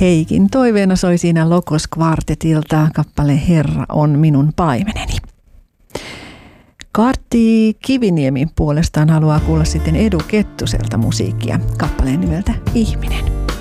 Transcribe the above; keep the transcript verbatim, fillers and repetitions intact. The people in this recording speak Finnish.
Heikin toiveena soi siinä Lokos Kvartetilta kappale Herra on minun paimeneni. Kartti Kiviniemi puolestaan haluaa kuulla sitten Edu Kettuselta musiikkia kappaleen nimeltä Ihminen.